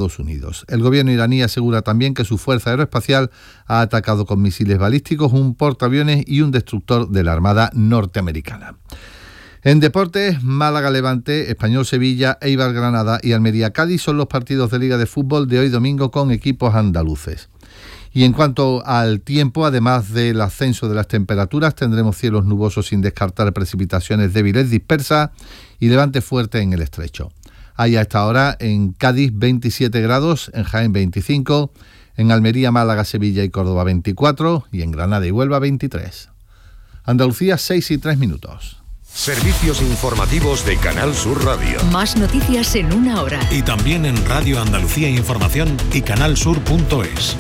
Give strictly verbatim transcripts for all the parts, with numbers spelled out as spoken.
Estados Unidos. El gobierno iraní asegura también que su fuerza aeroespacial ha atacado con misiles balísticos un portaaviones y un destructor de la Armada norteamericana. En deportes, Málaga-Levante, Español-Sevilla, Eibar-Granada y Almería-Cádiz son los partidos de Liga de Fútbol de hoy domingo con equipos andaluces. Y en cuanto al tiempo, además del ascenso de las temperaturas, tendremos cielos nubosos sin descartar precipitaciones débiles dispersas y levante fuerte en el estrecho. Hay a esta hora en Cádiz veintisiete grados, en Jaén veinticinco, en Almería, Málaga, Sevilla y Córdoba veinticuatro y en Granada y Huelva veintitrés. Andalucía seis y tres minutos. Servicios informativos de Canal Sur Radio. Más noticias en una hora. Y también en Radio Andalucía Información y canal sur punto es.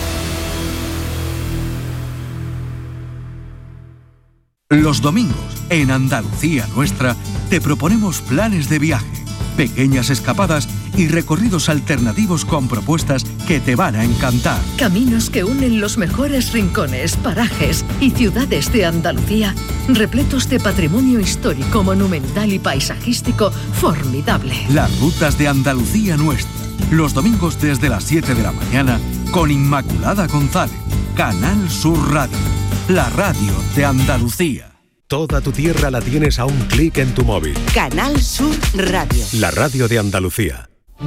Los domingos, en Andalucía Nuestra, te proponemos planes de viaje, pequeñas escapadas y recorridos alternativos con propuestas que te van a encantar. Caminos que unen los mejores rincones, parajes y ciudades de Andalucía, repletos de patrimonio histórico, monumental y paisajístico formidable. Las rutas de Andalucía Nuestra, los domingos desde las siete de la mañana, con Inmaculada González, Canal Sur Radio, la radio de Andalucía. Toda tu tierra la tienes a un clic en tu móvil. Canal Sur Radio. La radio de Andalucía.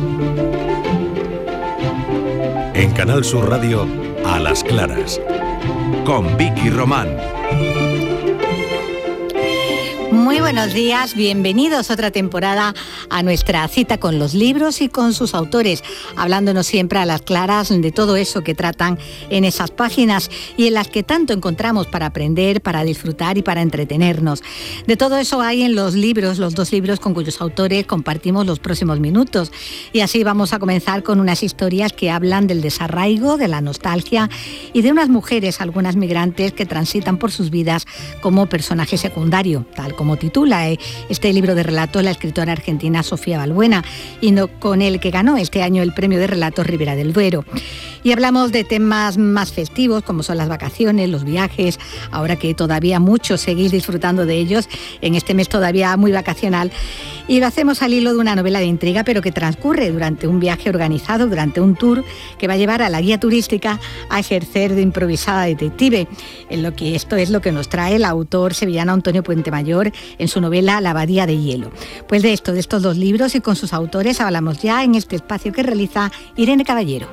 En Canal Sur Radio, A las Claras. Con Vicky Román. Muy buenos días, bienvenidos otra temporada a nuestra cita con los libros y con sus autores, hablándonos siempre a las claras de todo eso que tratan en esas páginas y en las que tanto encontramos para aprender, para disfrutar y para entretenernos. De todo eso hay en los libros, los dos libros con cuyos autores compartimos los próximos minutos. Y así vamos a comenzar con unas historias que hablan del desarraigo, de la nostalgia y de unas mujeres, algunas migrantes, que transitan por sus vidas como personaje secundario, tal como titula este libro de relatos la escritora argentina Sofía Balbuena, y no, con el que ganó este año el premio de relatos Ribera del Duero. Y hablamos de temas más festivos como son las vacaciones, los viajes, ahora que todavía muchos seguís disfrutando de ellos en este mes todavía muy vacacional. Y lo hacemos al hilo de una novela de intriga, pero que transcurre durante un viaje organizado, durante un tour que va a llevar a la guía turística a ejercer de improvisada detective. En lo que esto es lo que nos trae el autor sevillano Antonio Puentemayor en su novela La Abadía de Hielo. Pues de esto, de estos dos libros y con sus autores hablamos ya en este espacio que realiza Irene Caballero.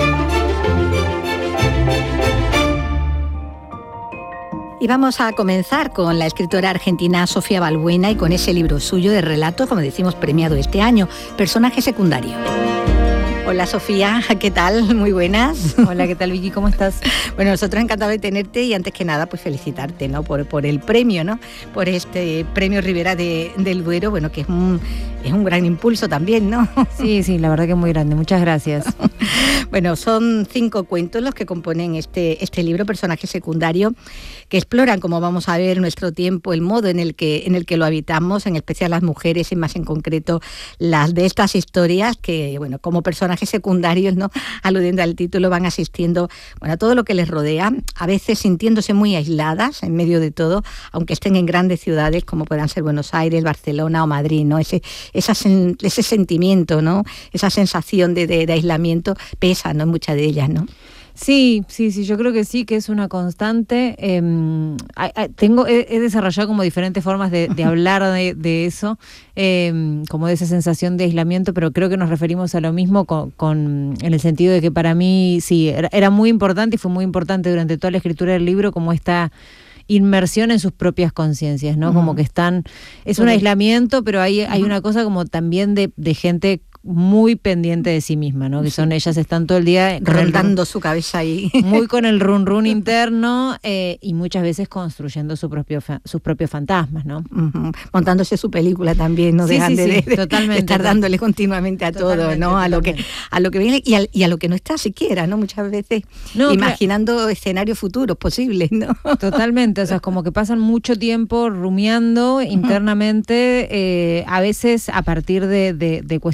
Y vamos a comenzar con la escritora argentina Sofía Balbuena y con ese libro suyo de relatos, como decimos, premiado este año, Personaje secundario. Hola Sofía, ¿qué tal? Muy buenas. Hola, ¿qué tal Vicky? ¿Cómo estás? Bueno, nosotros encantados de tenerte y antes que nada pues felicitarte, ¿no? Por, por el premio, ¿no? Por este premio Ribera de, del Duero, bueno, que es un, es un gran impulso también, ¿no? Sí, sí, la verdad que es muy grande, muchas gracias. Bueno, son cinco cuentos los que componen este, este libro, Personaje secundario, que exploran, como vamos a ver, nuestro tiempo, el modo en el que, en el que lo habitamos, en especial las mujeres y más en concreto las de estas historias que, bueno, como personajes secundarios, ¿no? Aludiendo al título, van asistiendo, bueno, a todo lo que les rodea, a veces sintiéndose muy aisladas en medio de todo, aunque estén en grandes ciudades como puedan ser Buenos Aires, Barcelona o Madrid, ¿no? Ese, esa, ese sentimiento, ¿no? Esa sensación de, de, de aislamiento pesa, ¿no? En muchas de ellas, ¿no? Sí, sí, sí, yo creo que sí, que es una constante. Eh, tengo, he, he desarrollado como diferentes formas de, de hablar de, de eso, eh, como de esa sensación de aislamiento, pero creo que nos referimos a lo mismo con, con en el sentido de que para mí sí, era, era muy importante y fue muy importante durante toda la escritura del libro como esta inmersión en sus propias conciencias, ¿no? Uh-huh. Como que están, es un aislamiento, pero hay, hay una cosa como también de, de gente muy pendiente de sí misma, ¿no? Que son ellas, están todo el día rondando su cabeza ahí, muy con el run run interno eh, y muchas veces construyendo su propio fa- sus propios fantasmas, ¿no? Uh-huh. Montándose su película también, no sí, dejan sí, de, sí, de, totalmente, de estar dándole continuamente a todo, ¿no? A lo que a lo que viene y a, y a lo que no está siquiera, ¿no? Muchas veces no, imaginando claro. escenarios futuros posibles, ¿no? Totalmente, o sea, es como que pasan mucho tiempo rumiando uh-huh. internamente, eh, a veces a partir de, de, de cuestiones que son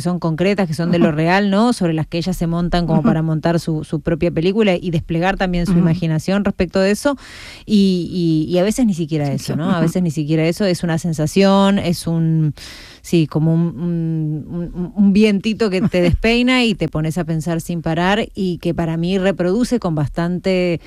son concretas, que son de lo real, ¿no? Sobre las que ellas se montan como para montar su, su propia película y desplegar también su imaginación respecto de eso. Y, y, y a veces ni siquiera eso, ¿no? A veces ni siquiera eso, es una sensación, es un... Sí, como un, un, un vientito que te despeina y te pones a pensar sin parar, y que para mí reproduce con bastante...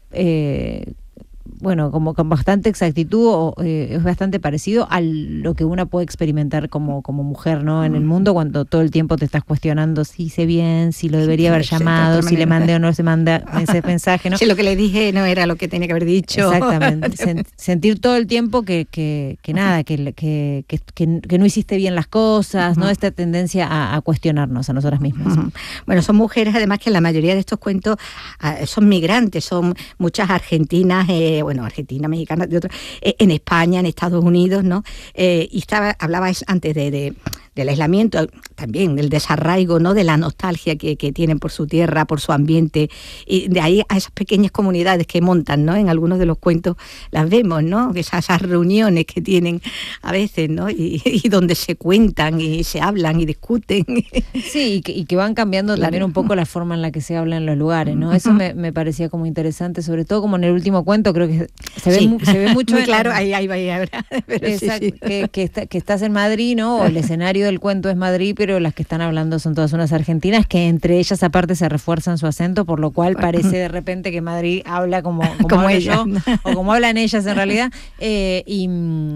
Eh, bueno, como con bastante exactitud, o, eh, es bastante parecido a lo que una puede experimentar como, como mujer, ¿no? En el mundo, cuando todo el tiempo te estás cuestionando si hice bien, si lo debería haber sí, llamado, si le mandé o no se manda ese mensaje, ¿no? Si lo que le dije no era lo que tenía que haber dicho. Exactamente. Sen- sentir todo el tiempo que, que, que nada, que, que, que, que no hiciste bien las cosas, ¿no? Esta tendencia a, a cuestionarnos a nosotras mismas. Uh-huh. Bueno, son mujeres, además, que en la mayoría de estos cuentos uh, son migrantes, son muchas argentinas, eh, bueno, argentinas, mexicanas, de otros, eh, en España, en Estados Unidos, ¿no? Eh, y estaba, hablabais antes de, de, del aislamiento, también del desarraigo, ¿no? De la nostalgia que, que tienen por su tierra, por su ambiente, y de ahí a esas pequeñas comunidades que montan, ¿no? En algunos de los cuentos las vemos, ¿no? Esas, esas reuniones que tienen a veces, ¿no? Y, y donde se cuentan y se hablan y discuten. Sí, y que, y que van cambiando claro. también un poco la forma en la que se habla en los lugares, ¿no? Eso me, me parecía como interesante, sobre todo como en el último cuento, creo que se ve, sí. se ve mucho. Muy en, claro, ahí, ahí va, ahí habrá. Exacto, sí, sí. Que, que, está, que estás en Madrid, ¿no? O el escenario del cuento es Madrid, pero las que están hablando son todas unas argentinas, que entre ellas aparte se refuerzan su acento, por lo cual parece de repente que Madrid habla como, como, como ella, yo, o como hablan ellas en realidad. Eh, y...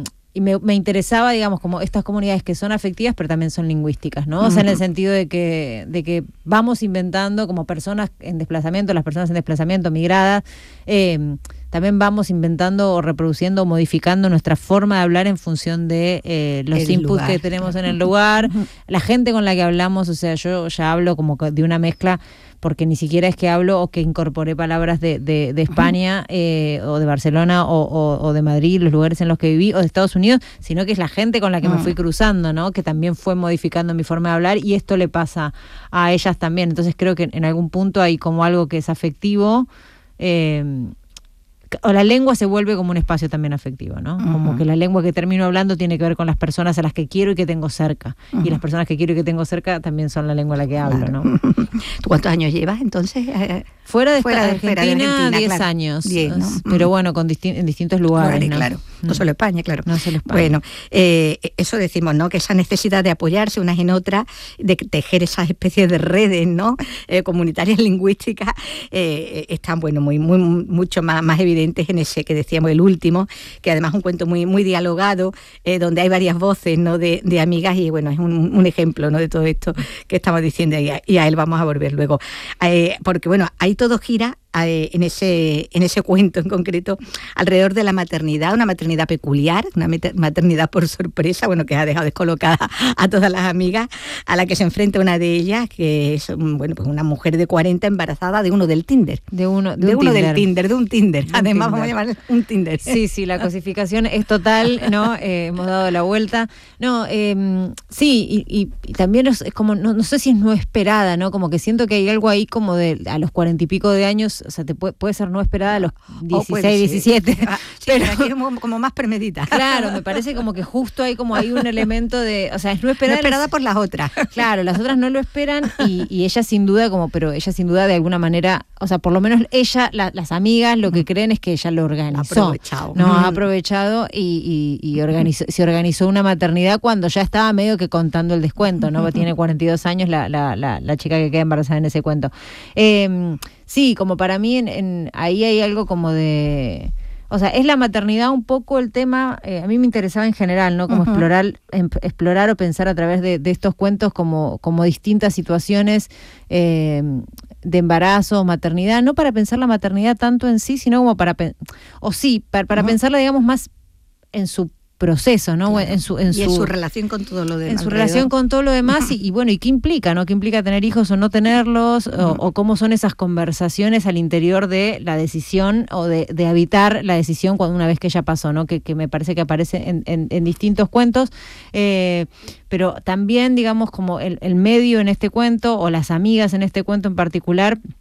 Y me, me interesaba, digamos, como estas comunidades que son afectivas, pero también son lingüísticas, ¿no? O sea, en el sentido de que, de que vamos inventando como personas en desplazamiento, las personas en desplazamiento, migradas, eh, también vamos inventando o reproduciendo o modificando nuestra forma de hablar en función de eh, los el inputs lugar. que tenemos en el lugar, la gente con la que hablamos. O sea, yo ya hablo como de una mezcla, porque ni siquiera es que hablo o que incorporé palabras de, de, de España eh, o de Barcelona o, o, o de Madrid, los lugares en los que viví, o de Estados Unidos, sino que es la gente con la que me fui cruzando, ¿no? Que también fue modificando mi forma de hablar, y esto le pasa a ellas también. Entonces creo que en algún punto hay como algo que es afectivo, eh, o la lengua se vuelve como un espacio también afectivo, ¿no? Uh-huh. Como que la lengua que termino hablando tiene que ver con las personas a las que quiero y que tengo cerca. Uh-huh. Y las personas que quiero y que tengo cerca también son la lengua a la que hablo, claro. ¿no? ¿Tú cuántos años llevas entonces? Fuera de, fuera de Argentina, Argentina, diez claro. años. diez, ¿no? Pero bueno, con distin- en distintos lugares, vale, ¿no? Claro, no solo España, claro. No solo España. Bueno, eh, eso decimos, ¿no? Que esa necesidad de apoyarse unas en otras, de tejer esas especies de redes, ¿no? Eh, comunitarias lingüísticas, eh, están, bueno, muy, muy, mucho más, más evidentes en ese que decíamos, el último, que además es un cuento muy, muy dialogado, eh, donde hay varias voces, ¿no? De, de amigas, y bueno, es un, un ejemplo, ¿no? De todo esto que estamos diciendo, y a, y a él vamos a volver luego. Eh, porque bueno, ahí todo gira en ese, en ese cuento en concreto alrededor de la maternidad, una maternidad peculiar, una maternidad por sorpresa, bueno, que ha dejado descolocada a todas las amigas, a la que se enfrenta una de ellas, que es, bueno, pues una mujer de cuarenta embarazada de uno del Tinder. De uno, de de un uno Tinder. del Tinder, de un Tinder. De un Además Tinder. Vamos a llamar un Tinder. Sí, sí, la cosificación es total, ¿no? Eh, hemos dado la vuelta. No, eh, sí, y, y, y también es, es como, no, no sé si es no esperada, ¿no? Como que siento que hay algo ahí como de a los cuarenta y pico de años, o sea, te puede, puede ser no esperada a los dieciséis, diecisiete. Ah, sí, pero aquí es como, como más premeditada. Claro, me parece como que justo hay como hay un elemento de, o sea, es no esperada. No esperada por las otras. Claro, las otras no lo esperan, y, y ella sin duda como, pero ella sin duda de alguna manera, o sea, por lo menos ella, la, las amigas lo que creen es que ella lo organizó. Ha aprovechado. No, ha aprovechado y, y, y organizó, se organizó una maternidad cuando ya estaba medio que contando el descuento, ¿no? Tiene cuarenta y dos años la, la, la, la chica que queda embarazada en ese cuento. Eh, sí, como para mí en, en, ahí hay algo como de... O sea, es la maternidad un poco el tema, eh, a mí me interesaba en general, ¿no? Como uh-huh. explorar em, explorar o pensar a través de, de estos cuentos como, como distintas situaciones eh, de embarazo o maternidad, no para pensar la maternidad tanto en sí, sino como para, o sí, para, para uh-huh. pensarla, digamos, más en su proceso, ¿no? Claro. En su, en y su, en su relación con todo lo demás. En su alrededor. relación con todo lo demás, y, y bueno, ¿y qué implica, no? ¿Qué implica tener hijos o no tenerlos? O, o cómo son esas conversaciones al interior de la decisión, o de, de habitar la decisión cuando una vez que ya pasó, ¿no? Que, que me parece que aparece en, en, en distintos cuentos, eh, pero también, digamos, como el, el medio en este cuento, o las amigas en este cuento en particular,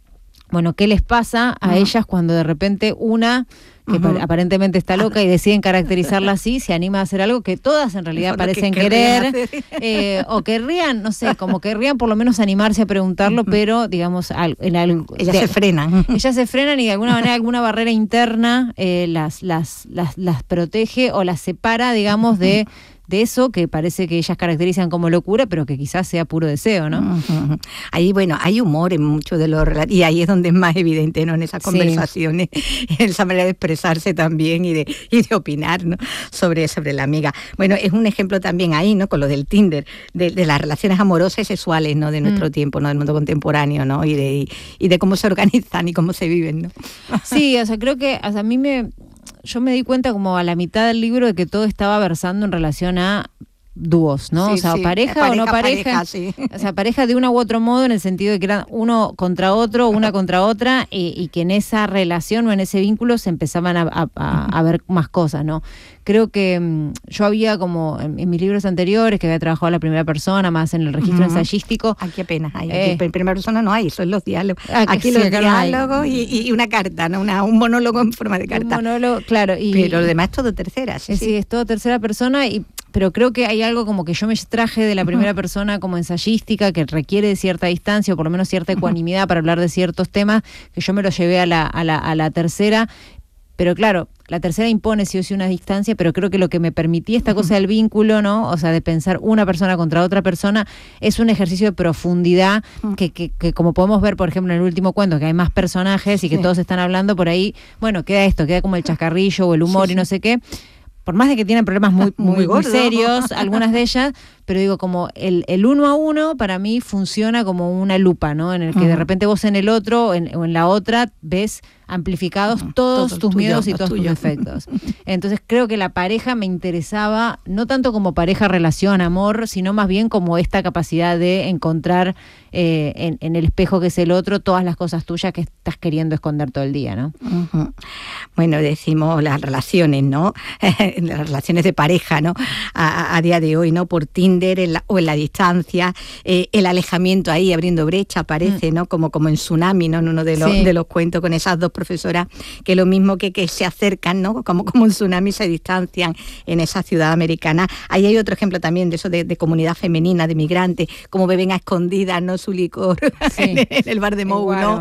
bueno, ¿qué les pasa a uh-huh. ellas cuando de repente una... que uh-huh. aparentemente está loca y deciden caracterizarla así, se anima a hacer algo que todas en realidad Eso parecen que querer, eh, o querrían, no sé, como querrían por lo menos animarse a preguntarlo, uh-huh. pero digamos, al, en algo, ellas de, se frenan. Ellas se frenan y de alguna manera alguna barrera interna eh, las, las, las, las protege o las separa, digamos, de... de eso que parece que ellas caracterizan como locura, pero que quizás sea puro deseo, ¿no? Uh-huh. Ahí, bueno, hay humor en muchos de los relatos, y ahí es donde es más evidente, ¿no? En esas conversaciones, sí. en esa manera de expresarse también y de, y de opinar, ¿no? Sobre, sobre la amiga. Bueno, es un ejemplo también ahí, ¿no? Con lo del Tinder, de, de las relaciones amorosas y sexuales, ¿no? De nuestro mm. tiempo, ¿no? Del mundo contemporáneo, ¿no? Y de, y, y de cómo se organizan y cómo se viven, ¿no? Sí, o sea, creo que o sea, a mí me... yo me di cuenta como a la mitad del libro de que todo estaba versando en relación a dúos, ¿no? Sí, o sea, sí. pareja, pareja o no pareja. pareja sí. O sea, pareja de una u otro modo, en el sentido de que eran uno contra otro, una contra otra, y, y que en esa relación o en ese vínculo se empezaban a, a, a, a ver más cosas, ¿no? Creo que um, yo había como en, en mis libros anteriores, que había trabajado a la primera persona, más en el registro uh-huh. ensayístico. Aquí apenas hay. Aquí eh, en primera persona no hay, son los diálogos. Aquí, aquí sí, los acá diálogos no y, y una carta, ¿no? Una, un monólogo en forma de carta. Un monólogo, claro. Y, pero lo demás es todo tercera. Sí, sí, sí, es todo tercera persona, y pero creo que hay algo como que yo me traje de la primera uh-huh. persona como ensayística, que requiere de cierta distancia, o por lo menos cierta ecuanimidad uh-huh. para hablar de ciertos temas, que yo me lo llevé a la, a la, a la tercera. Pero claro, la tercera impone sí o sí una distancia, pero creo que lo que me permitía esta cosa del vínculo, ¿no? O sea, de pensar una persona contra otra persona, es un ejercicio de profundidad que, que, que como podemos ver, por ejemplo, en el último cuento, que hay más personajes y que sí. todos están hablando por ahí, bueno, queda esto, queda como el chascarrillo o el humor sí, y no sé qué. Por más de que tienen problemas muy, muy, muy, muy serios, algunas de ellas, pero digo, como el, el uno a uno para mí funciona como una lupa, ¿no? En el que uh-huh. de repente vos en el otro o en, o en la otra ves amplificados uh-huh. todos Todo tus tuyo, miedos y todos tuyo. tus defectos. Entonces creo que la pareja me interesaba, no tanto como pareja, relación, amor, sino más bien como esta capacidad de encontrar eh, en, en el espejo que es el otro todas las cosas tuyas que estás queriendo esconder todo el día, ¿no? Uh-huh. Bueno, decimos las relaciones, ¿no? Las relaciones de pareja, ¿no? A, a día de hoy, ¿no? Por Tinder en la, o en la distancia, eh, el alejamiento ahí abriendo brecha, parece, mm. ¿no? Como, como en Tsunami, ¿no? En uno de los, sí. de los cuentos con esas dos profesoras, que lo mismo que, que se acercan, ¿no? Como, como en Tsunami se distancian en esa ciudad americana. Ahí hay otro ejemplo también de eso, de, de comunidad femenina, de migrantes, como beben a escondidas, ¿no? Su licor sí. en, en el bar de Moe, ¿no?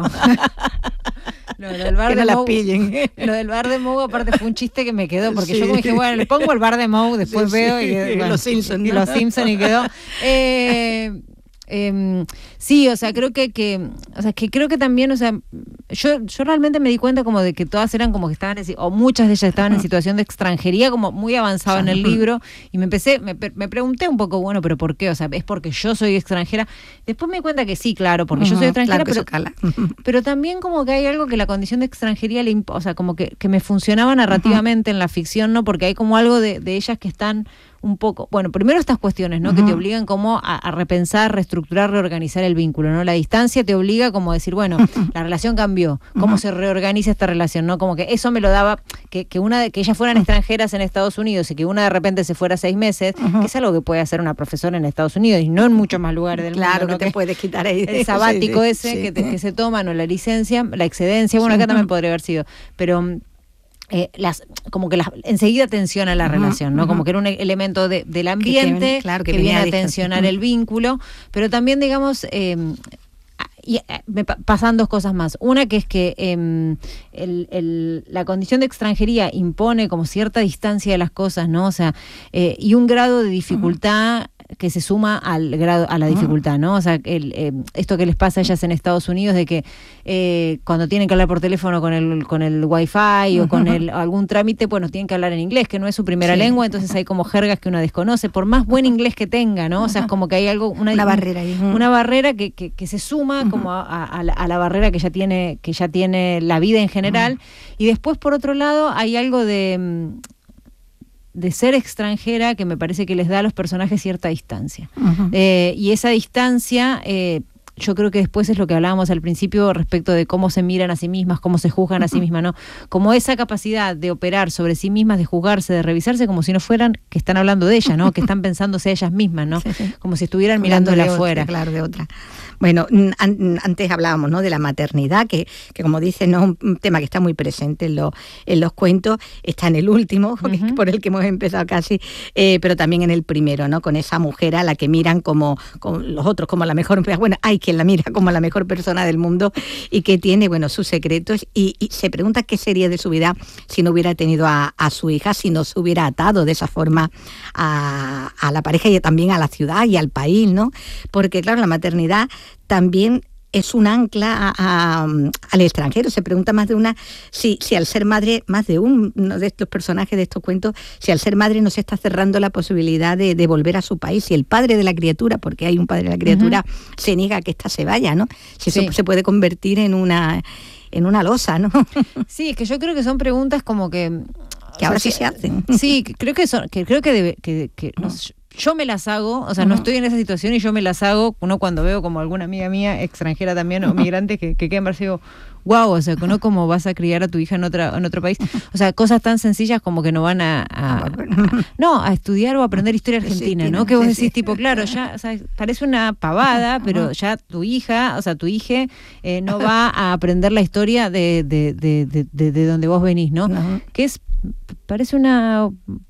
Lo del bar que de no Moe, las pillen. Lo del bar de Moe aparte fue un chiste que me quedó, porque sí. yo como dije, bueno, le pongo el bar de Moe, después sí, veo sí. y, bueno, los Simpsons, ¿no? y los Simpsons y quedó. Eh, eh, sí, o sea, creo que, que, o sea, que creo que también, o sea, yo, yo realmente me di cuenta como de que todas eran como que estaban, en, o muchas de ellas estaban en situación de extranjería, como muy avanzado en el libro, y me empecé, me, me pregunté un poco, bueno, pero ¿por qué? O sea, ¿es porque yo soy extranjera? Después me di cuenta que sí, claro, porque uh-huh, yo soy extranjera, claro pero, pero también como que hay algo que la condición de extranjería le imp- o sea, como que, que me funcionaba narrativamente uh-huh. en la ficción, ¿no? Porque hay como algo de, de ellas que están un poco, bueno, primero estas cuestiones, ¿no? Uh-huh. Que te obligan como a, a repensar, reestructurar, reorganizar el vínculo, ¿no? La distancia te obliga como a decir, bueno, uh-huh. la relación cambió, ¿cómo uh-huh. se reorganiza esta relación, ¿no? Como que eso me lo daba, que, que una de, que ellas fueran uh-huh. extranjeras en Estados Unidos y que una de repente se fuera seis meses, uh-huh. que es algo que puede hacer una profesora en Estados Unidos y no en muchos más lugares del claro, mundo. Claro, que te puedes quitar ahí. El sabático sí, ese sí. Que, te, que se toma, no la licencia, la excedencia, bueno, acá uh-huh. también podría haber sido, pero... Eh, las como que las, enseguida tensiona la uh-huh, relación, ¿no? Uh-huh. Como que era un elemento de, del ambiente que, que, claro, que, que viene a tensionar uh-huh. el vínculo, pero también, digamos, eh, y me pasan dos cosas más. Una que es que eh, el, el, la condición de extranjería impone como cierta distancia de las cosas, ¿no? O sea, eh, y un grado de dificultad uh-huh. que se suma al grado a la dificultad, ¿no? O sea, el, eh, esto que les pasa a ellas en Estados Unidos de que eh, cuando tienen que hablar por teléfono con el con el wifi o con el, algún trámite, bueno, tienen que hablar en inglés, que no es su primera sí. lengua, entonces hay como jergas que uno desconoce, por más buen inglés que tenga, ¿no? O sea, es como que hay algo, una, una barrera ahí. Una barrera que, que, que se suma uh-huh. como a, a, la, a la barrera que ya tiene, que ya tiene la vida en general. Uh-huh. Y después, por otro lado, hay algo de... de ser extranjera que me parece que les da a los personajes cierta distancia. Uh-huh. Eh, y esa distancia, eh, yo creo que después es lo que hablábamos al principio respecto de cómo se miran a sí mismas, cómo se juzgan a sí mismas, ¿no? Como esa capacidad de operar sobre sí mismas, de juzgarse, de revisarse como si no fueran que están hablando de ellas, ¿no? Que están pensándose a ellas mismas, ¿no? Sí, sí. Como si estuvieran mirándola de afuera. Otra, claro, de otra. Bueno, an- antes hablábamos, ¿no?, de la maternidad, que, que como dices, no es un tema que está muy presente en, lo, en los cuentos, está en el último, uh-huh. por el que hemos empezado casi, eh, pero también en el primero, ¿no?, con esa mujer a la que miran como, como los otros, como la mejor, bueno, hay quien la mira como la mejor persona del mundo y que tiene, bueno, sus secretos y, y se pregunta qué sería de su vida si no hubiera tenido a, a su hija, si no se hubiera atado de esa forma a, a la pareja y también a la ciudad y al país, ¿no? Porque, claro, la maternidad también es un ancla a, a, al extranjero. Se pregunta más de una si, si al ser madre, más de uno de estos personajes de estos cuentos, si al ser madre no se está cerrando la posibilidad de, de volver a su país, si el padre de la criatura, porque hay un padre de la criatura, uh-huh. se niega a que ésta se vaya, ¿no? Si sí. eso se puede convertir en una en una losa, ¿no? Sí, es que yo creo que son preguntas como que que ahora sea, sí se hacen. Sí, creo que son, que creo que debe, que, que no sé, yo me las hago, o sea, uh-huh. no estoy en esa situación y yo me las hago, uno cuando veo como alguna amiga mía, extranjera también, o migrante, que, que queda en Brasil, digo, wow, o sea, ¿no? Cómo vas a criar a tu hija en otra en otro país. O sea, cosas tan sencillas como que no van a, a, a no, a estudiar o a aprender historia argentina, sí, ¿no? Que vos decís, sí. tipo, claro, ya, o sea, parece una pavada, pero ya tu hija, o sea, tu hija eh, no va a aprender la historia de, de, de, de, de, de donde vos venís, ¿no? Uh-huh. Que es, parece una...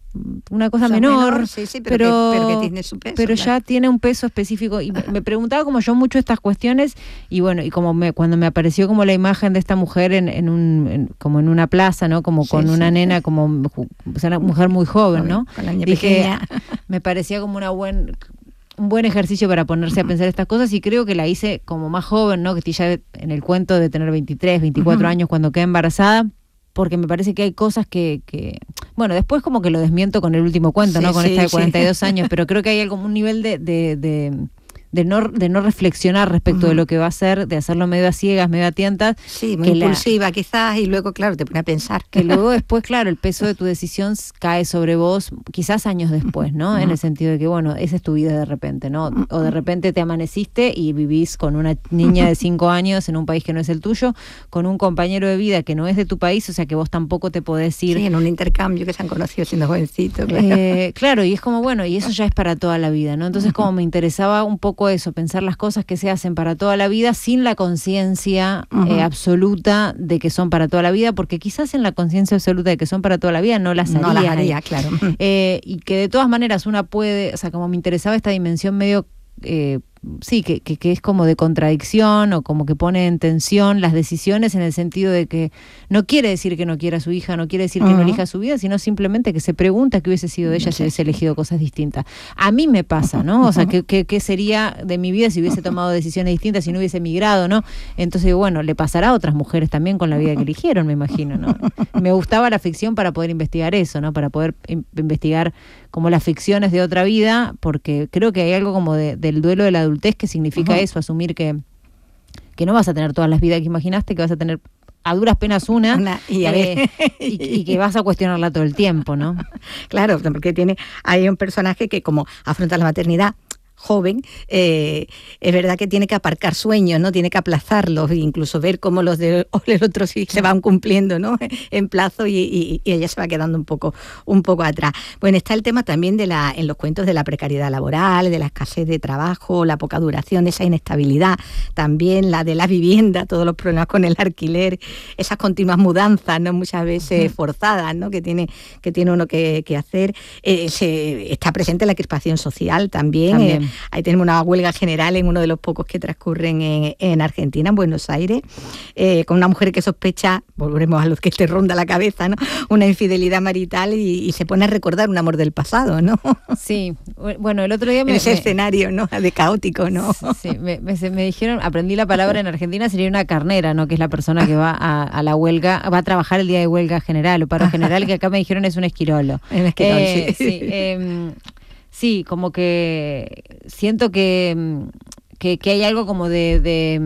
una cosa, o sea, menor, menor sí, sí, pero, pero, que, pero que tiene su peso, pero claro. ya tiene un peso específico y me preguntaba como yo mucho estas cuestiones y bueno, y como me, cuando me apareció como la imagen de esta mujer en, en un en, como en una plaza, ¿no? Como sí, con sí, una sí. nena como o sea, una mujer muy joven, ¿no? Con la niña Dije, pequeña. Me parecía como una buen un buen ejercicio para ponerse a pensar estas cosas y creo que la hice como más joven, ¿no? Que ya en el cuento de tener veintitrés, veinticuatro uh-huh. años cuando queda embarazada, porque me parece que hay cosas que, que... Bueno, después como que lo desmiento con el último cuento, sí, ¿no? Con sí, esta de cuarenta y dos sí. años, pero creo que hay algún un nivel de... de, de de no de no reflexionar respecto uh-huh. de lo que va a hacer, de hacerlo medio a ciegas, medio a tientas. Sí, muy impulsiva la, quizás, y luego, claro, te pone a pensar. Que luego después, claro, el peso de tu decisión cae sobre vos, quizás años después, ¿no? Uh-huh. En el sentido de que, bueno, esa es tu vida de repente, ¿no? Uh-huh. O de repente te amaneciste y vivís con una niña de cinco años en un país que no es el tuyo, con un compañero de vida que no es de tu país, o sea que vos tampoco te podés ir... Sí, en un intercambio que se han conocido siendo jovencitos. Claro. Eh, claro, y es como, bueno, y eso ya es para toda la vida, ¿no? Entonces, uh-huh. como me interesaba un poco eso, pensar las cosas que se hacen para toda la vida sin la conciencia uh-huh. eh, absoluta de que son para toda la vida, porque quizás en la conciencia absoluta de que son para toda la vida no las haría. No las haría, claro. Eh, y que de todas maneras una puede, o sea, como me interesaba esta dimensión medio... Eh, sí, que, que, que es como de contradicción o como que pone en tensión las decisiones en el sentido de que no quiere decir que no quiera a su hija, no quiere decir que uh-huh. no elija su vida, sino simplemente que se pregunta qué hubiese sido de ella no sé. si hubiese elegido cosas distintas. A mí me pasa, ¿no? O sea, ¿qué, qué, qué sería de mi vida si hubiese tomado decisiones distintas, si no hubiese emigrado, ¿no? Entonces, bueno, le pasará a otras mujeres también con la vida que eligieron, me imagino, ¿no? Me gustaba la ficción para poder investigar eso, ¿no? Para poder in- investigar como las ficciones de otra vida, porque creo que hay algo como de, del duelo de la adultez que significa uh-huh. eso, asumir que, que no vas a tener todas las vidas que imaginaste, que vas a tener a duras penas una, una y, eh, y, y que vas a cuestionarla todo el tiempo, ¿no? Claro, porque tiene hay un personaje que como afronta la maternidad joven, eh, es verdad que tiene que aparcar sueños, ¿no? Tiene que aplazarlos, e incluso ver cómo los del otro sí se van cumpliendo, ¿no? En plazo y, y, y ella se va quedando un poco, un poco atrás. Bueno, está el tema también de la, en los cuentos de la precariedad laboral, de la escasez de trabajo, la poca duración, esa inestabilidad, también la de la vivienda, todos los problemas con el alquiler, esas continuas mudanzas, ¿no? Muchas veces forzadas, ¿no? Que tiene, que tiene uno que, que hacer. Eh, se, está presente la crispación social también. también. Eh, Ahí tenemos una huelga general en uno de los pocos que transcurren en, en Argentina, en Buenos Aires, eh, con una mujer que sospecha, volveremos a lo que te ronda la cabeza, ¿no? Una infidelidad marital y, y se pone a recordar un amor del pasado, ¿no? Sí, bueno, el otro día me... En ese me, escenario, ¿no? De caótico, ¿no? Sí, me, me, me dijeron, aprendí la palabra en Argentina, sería una carnera, ¿no? Que es la persona que va a, a la huelga, va a trabajar el día de huelga general o paro general, que acá me dijeron es un esquirolo. Un esquirolo, eh, sí. Sí, eh, Sí, como que siento que, que, que hay algo como de, de,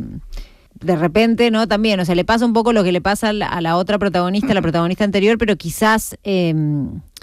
de repente, ¿no? También, o sea, le pasa un poco lo que le pasa a la, a la otra protagonista, la protagonista anterior, pero quizás... Eh,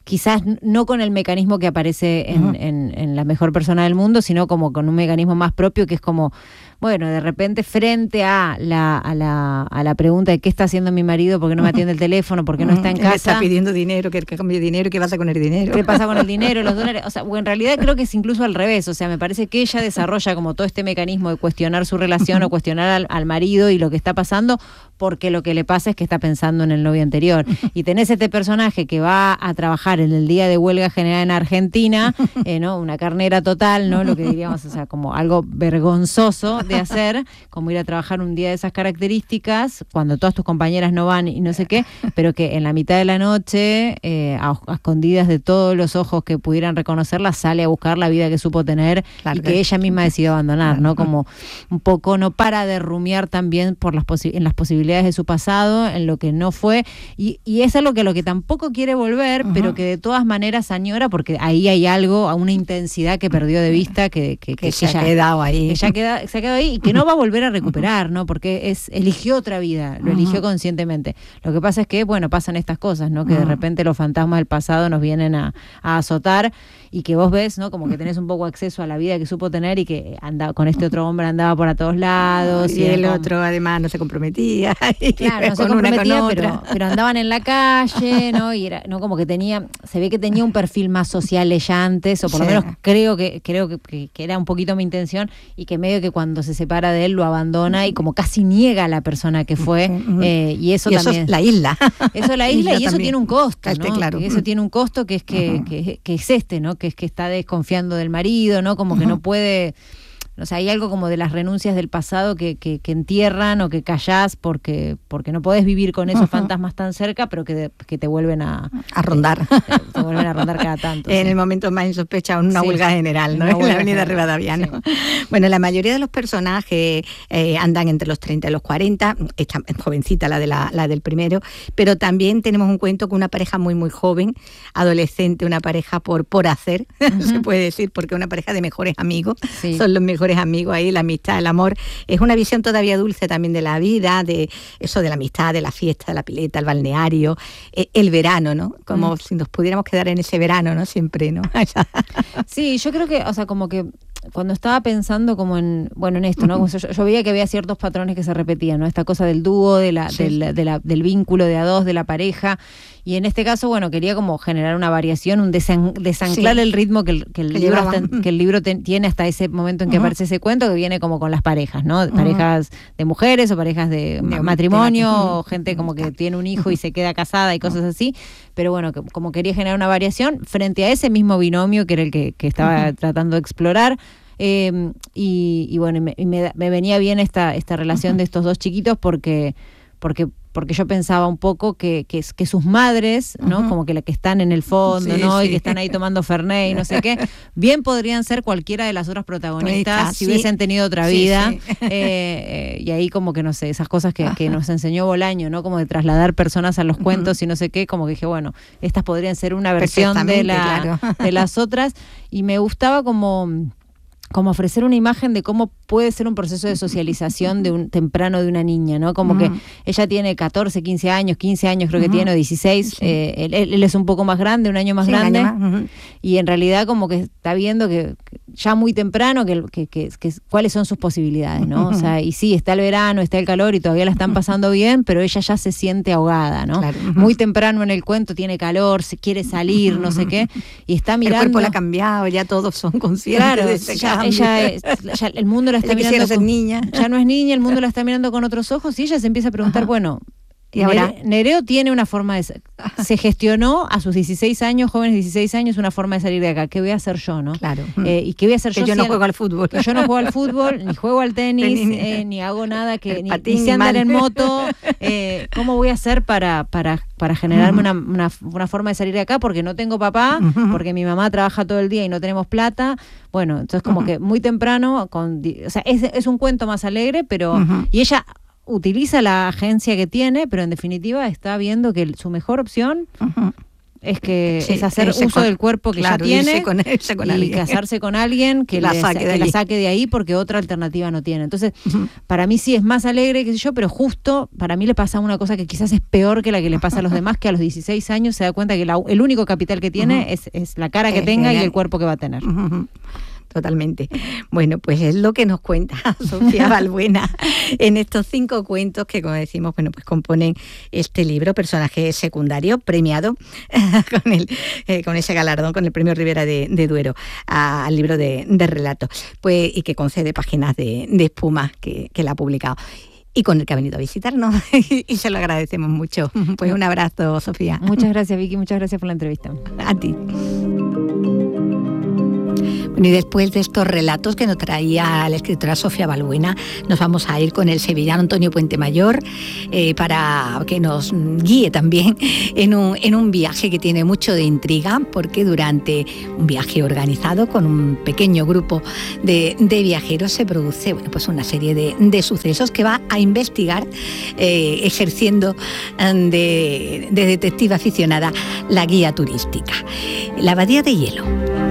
quizás no con el mecanismo que aparece en, uh-huh. en, en La mejor persona del mundo, sino como con un mecanismo más propio, que es como, bueno, de repente frente a la, a la, a la pregunta de qué está haciendo mi marido, por qué no me atiende el teléfono, por qué no está en casa. Está pidiendo dinero, que cambie dinero, ¿qué pasa con el dinero? ¿Qué pasa con el dinero, los dólares? O sea, en realidad creo que es incluso al revés. O sea, me parece que ella desarrolla como todo este mecanismo de cuestionar su relación o cuestionar al, al marido y lo que está pasando, porque lo que le pasa es que está pensando en el novio anterior. Y tenés este personaje que va a trabajar en el día de huelga general en Argentina, eh, ¿no? Una carnera total, ¿no? Lo que diríamos, o sea, como algo vergonzoso de hacer, como ir a trabajar un día de esas características, cuando todas tus compañeras no van y no sé qué, pero que en la mitad de la noche, eh, a, a escondidas de todos los ojos que pudieran reconocerla, sale a buscar la vida que supo tener, claro, y que, que ella misma decidió abandonar, ¿no? Como un poco no para de rumiar también por las posi- en las posibilidades de su pasado, en lo que no fue, y, y es algo que lo que tampoco quiere volver, uh-huh. pero que de todas maneras añora, porque ahí hay algo, a una intensidad que perdió de vista, que, que, que, que se que ha quedado ahí. Que ya queda, se ha quedado ahí y que no va a volver a recuperar, ¿no? Porque es eligió otra vida, lo eligió uh-huh. conscientemente. Lo que pasa es que, bueno, pasan estas cosas, ¿no? Que uh-huh. de repente los fantasmas del pasado nos vienen a, a azotar, y que vos ves, ¿no? Como que tenés un poco acceso a la vida que supo tener, y que andaba con este otro hombre, andaba por a todos lados. Y, y el como... otro además no se comprometía. Claro, no se comprometía, pero, pero andaban en la calle, ¿no? Y era, no, como que tenía, se ve que tenía un perfil más social ella antes, o por sí. lo menos creo que creo que, que, que era un poquito mi intención, y que medio que cuando se separa de él lo abandona y como casi niega a la persona que fue, uh-huh. eh, y eso y también. Eso es la isla. Eso es la isla, y eso también tiene un costo, ¿no? Claro. Que eso tiene un costo que es que, uh-huh. que, que es este, ¿no? Que es que está desconfiando del marido, ¿no? Como uh-huh. que no puede. O sea, hay algo como de las renuncias del pasado que, que, que entierran o que callás porque, porque no podés vivir con esos uh-huh. fantasmas tan cerca, pero que, de, que te vuelven a... A rondar. Te, te vuelven a rondar cada tanto. En sí. el momento más insospechado, una sí. huelga general, ¿no? En la avenida Rivadavia, ¿no? Sí. Bueno, la mayoría de los personajes eh, andan entre los treinta y los cuarenta, esta jovencita la, de la, la del primero, pero también tenemos un cuento con una pareja muy, muy joven, adolescente, una pareja por, por hacer, uh-huh. se puede decir, porque una pareja de mejores amigos, sí. son los mejores amigos ahí, la amistad, el amor. Es una visión todavía dulce también de la vida, de eso de la amistad, de la fiesta, de la pileta, el balneario, eh, el verano, ¿no? Como mm. si nos pudiéramos quedar en ese verano, ¿no? Siempre, ¿no? Sí, yo creo que, o sea, como que cuando estaba pensando como en, bueno, en esto, ¿no? Yo, yo veía que había ciertos patrones que se repetían, ¿no? Esta cosa del dúo, de la, sí. del, de la, del vínculo de a dos, de la pareja, y en este caso, bueno, quería como generar una variación, un desan, desanclar sí. el ritmo que el, que el que libro, hasta, que el libro ten, tiene hasta ese momento en que uh-huh. aparece ese cuento, que viene como con las parejas, ¿no? Uh-huh. Parejas de mujeres o parejas de, de matrimonio, de uh-huh. o gente como que tiene un hijo y se queda casada y cosas así, pero bueno, que, como quería generar una variación frente a ese mismo binomio que era el que, que estaba uh-huh. tratando de explorar. Eh, y, y bueno, y me, y me, me venía bien esta, esta relación uh-huh. de estos dos chiquitos porque, porque, porque yo pensaba un poco que, que, que sus madres, ¿no? Uh-huh. Como que la que están en el fondo, sí, ¿no? Sí. Y que están ahí tomando Fernet y no sé qué, bien podrían ser cualquiera de las otras protagonistas si sí. hubiesen tenido otra vida. Sí, sí. Eh, eh, y ahí como que no sé, esas cosas que, que nos enseñó Bolaño, ¿no? Como de trasladar personas a los cuentos uh-huh. y no sé qué, como que dije, bueno, estas podrían ser una versión de, la, claro. de las otras. Y me gustaba como... como ofrecer una imagen de cómo puede ser un proceso de socialización de un temprano de una niña, ¿no? Como uh-huh. que ella tiene catorce, quince años, quince años creo uh-huh. que tiene, o dieciséis, sí. eh, él, él es un poco más grande, un año más sí, grande, año más. Uh-huh. y en realidad como que está viendo que, que ya muy temprano que, que, que, que cuáles son sus posibilidades, ¿no? Uh-huh. O sea, y sí, está el verano, está el calor y todavía la están pasando bien, pero ella ya se siente ahogada, ¿no? Claro. Uh-huh. Muy temprano en el cuento tiene calor, se quiere salir, uh-huh. no sé qué, y está mirando... El cuerpo la ha cambiado, ya todos son conscientes claro, de ese ya, cambio. Ella es, ya el mundo la está ella mirando ser con, niña. Ya no es niña, el mundo la está mirando con otros ojos y ella se empieza a preguntar, Ajá. bueno, ¿y ahora? Nere, Nereo tiene una forma de... Se gestionó a sus dieciséis años, jóvenes dieciséis años, una forma de salir de acá. ¿Qué voy a hacer yo, no? Claro. Eh, ¿Y qué voy a hacer que yo? yo si no al, juego al fútbol. Que yo no juego al fútbol, ni juego al tenis, eh, ni hago nada, que ni, ni sé andar en moto. Eh, ¿Cómo voy a hacer para, para, para generarme uh-huh. una, una, una forma de salir de acá? Porque no tengo papá, uh-huh. porque mi mamá trabaja todo el día y no tenemos plata. Bueno, entonces como uh-huh. que muy temprano, con, o sea, es, es un cuento más alegre, pero... Uh-huh. Y ella... utiliza la agencia que tiene, pero en definitiva está viendo que su mejor opción uh-huh. es que Sí, es hacer irse uso con- del cuerpo que claro, ya tiene irse con- irse con y alguien. casarse con alguien que, La le saque sa- de que la allí. saque de ahí porque otra alternativa no tiene. Entonces, Ujú. para mí sí es más alegre, qué sé yo, pero justo para mí le pasa una cosa que quizás es peor que la que le pasa a los demás, que a los dieciséis años se da cuenta que la- el único capital que tiene Ujú. es, es la cara que Es tenga y genial. el cuerpo que va a tener. Ujú. Totalmente. Bueno, pues es lo que nos cuenta Sofía Balbuena en estos cinco cuentos que, como decimos, bueno, pues componen este libro, personaje secundario, premiado con el, eh, con ese galardón, con el premio Rivera de, de Duero a- al libro de, de relatos, pues, y que concede Páginas de, de Espuma, que, que la ha publicado. Y con el que ha venido a visitarnos y se lo agradecemos mucho. Pues un abrazo, Sofía. Muchas gracias, Vicky, muchas gracias por la entrevista. A ti. Bueno, y después de estos relatos que nos traía la escritora Sofía Balbuena, nos vamos a ir con el sevillano Antonio Puentemayor eh, para que nos guíe también en un, en un viaje que tiene mucho de intriga, porque durante un viaje organizado con un pequeño grupo de, de viajeros se produce bueno, pues una serie de, de sucesos que va a investigar, eh, ejerciendo eh, de, de detective aficionada la guía turística. La Abadía de Hielo.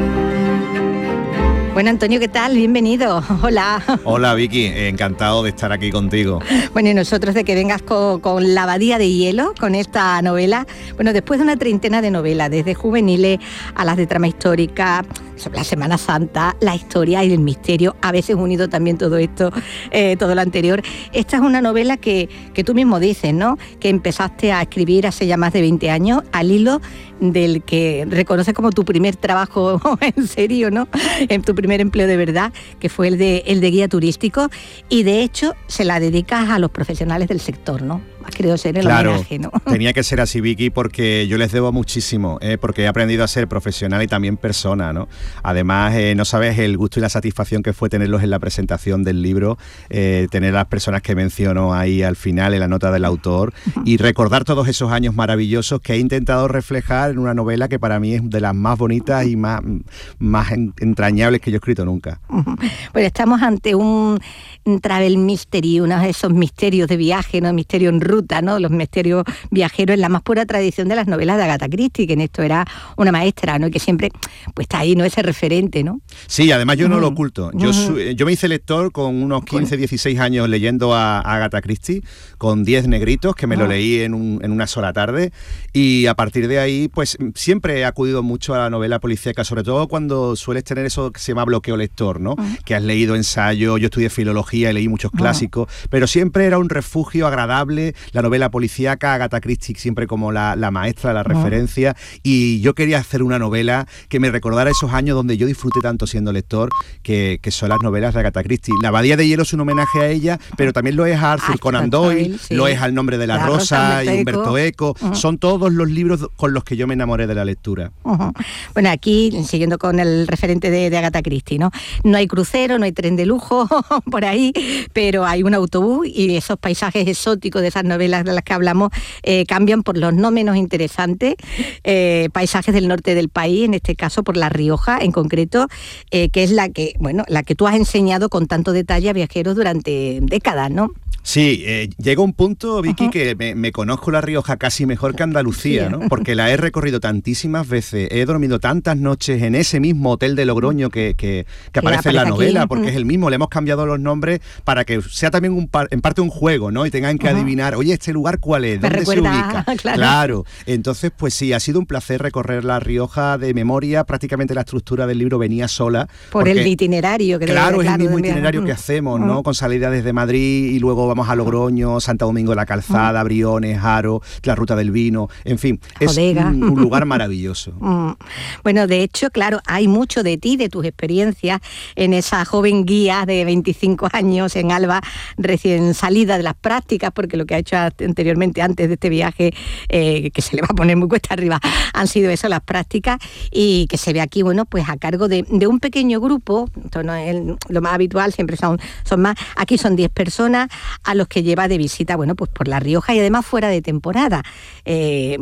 Bueno, Antonio, ¿qué tal? Bienvenido. Hola. Hola Vicky, encantado de estar aquí contigo. Bueno, y nosotros de que vengas con, con La Abadía de Hielo, con esta novela. Bueno, después de una treintena de novelas, desde juveniles a las de trama histórica, sobre la Semana Santa, la historia y el misterio, a veces unido también todo esto, eh, todo lo anterior. Esta es una novela que, que tú mismo dices, ¿no? Que empezaste a escribir hace ya más de veinte años, al hilo del que reconoces como tu primer trabajo en serio, ¿no? En tu primer empleo de verdad, que fue el de, el de guía turístico, y de hecho se la dedicas a los profesionales del sector, ¿no? Has querido ser el Claro, homenaje, ¿no? tenía que ser así, Vicky, porque yo les debo muchísimo, ¿eh? Porque he aprendido a ser profesional y también persona, ¿no? Además, eh, no sabes el gusto y la satisfacción que fue tenerlos en la presentación del libro, eh, tener a las personas que menciono ahí al final en la nota del autor y recordar todos esos años maravillosos que he intentado reflejar en una novela que para mí es de las más bonitas y más, más entrañables que yo he escrito nunca. Bueno, estamos ante un travel mystery, uno de esos misterios de viaje, ¿no? Misterio en ruta, ¿no? Los misterios viajeros en la más pura tradición de las novelas de Agatha Christie, que en esto era una maestra, ¿no? Y que siempre pues está ahí, ¿no? Ese referente, ¿no? Sí, además yo no Uh-huh. lo oculto. Yo, Uh-huh. yo me hice lector con unos quince, dieciséis años leyendo a, a Agatha Christie, con diez negritos, que me Uh-huh. lo leí en, un, en una sola tarde, y a partir de ahí, pues siempre he acudido mucho a la novela policíaca, sobre todo cuando sueles tener eso que se llama bloqueo lector, ¿no? Uh-huh. Que has leído ensayo, yo estudié filología y leí muchos clásicos, uh-huh. pero siempre era un refugio agradable, la novela policíaca, Agatha Christie siempre como la, la maestra, la uh-huh. referencia, y yo quería hacer una novela que me recordara esos años donde yo disfruté tanto siendo lector, que, que son las novelas de Agatha Christie. La Abadía de Hielo es un homenaje a ella, pero también lo es a Arthur ah, Conan Doyle, sí. lo es al Nombre de la, la Rosa, Rosa y Humberto Eco. Uh-huh. Son todos los libros con los que yo me enamoré de la lectura. Uh-huh. Bueno, aquí, siguiendo con el referente de, de Agatha Christie, ¿no? No hay crucero, no hay tren de lujo por ahí, pero hay un autobús y esos paisajes exóticos de esas novelas de las que hablamos eh, cambian por los no menos interesantes eh, paisajes del norte del país, en este caso por La Rioja en concreto, eh, que es la que, bueno, la que tú has enseñado con tanto detalle a viajeros durante décadas, ¿no? Sí, eh, llega un punto, Vicky, uh-huh. que me, me conozco La Rioja casi mejor que Andalucía, sí, ¿no? Porque la he recorrido tantísimas veces, he dormido tantas noches en ese mismo hotel de Logroño que, que, que aparece en la novela, aquí. Porque uh-huh. es el mismo, le hemos cambiado los nombres para que sea también un par, en parte un juego, ¿no? Y tengan que uh-huh. adivinar, oye, ¿este lugar cuál es? ¿Dónde se ubica? Claro. claro. Entonces, pues sí, ha sido un placer recorrer La Rioja de memoria, prácticamente la estructura del libro venía sola. Por porque, el itinerario. Que claro, debe, es claro, el mismo itinerario uh-huh. que hacemos, ¿no? Uh-huh. Con salida desde Madrid y luego vamos a Logroño, Santo Domingo de la Calzada, uh-huh. Briones, Haro, la Ruta del Vino, en fin, es un, un lugar maravilloso. Uh-huh. Bueno, de hecho, claro, hay mucho de ti, de tus experiencias en esa joven guía de veinticinco años en Alba, recién salida de las prácticas, porque lo que ha hecho anteriormente, antes de este viaje, eh, que se le va a poner muy cuesta arriba, han sido eso, las prácticas, y que se ve aquí, bueno, pues a cargo de, de un pequeño grupo, esto no es el, lo más habitual, siempre son, son más, aquí son diez personas a los que lleva de visita, bueno, pues por La Rioja y además fuera de temporada. Eh,